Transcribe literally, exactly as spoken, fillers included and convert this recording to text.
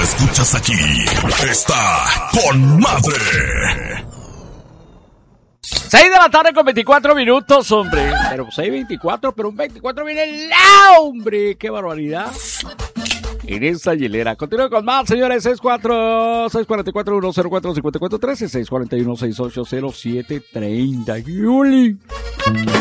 escuchas aquí. Está con madre. seis de la tarde con veinticuatro minutos, hombre. Pero seis veinticuatro, pero un veinticuatro viene la, hombre. ¡Qué barbaridad! En esta hielera. Continúo con más, señores. seis cuatro seis cuatro cuatro uno cero cuatro cinco cuatro uno tres, seis cuatro uno seis ocho cero siete tres cero. Yuli.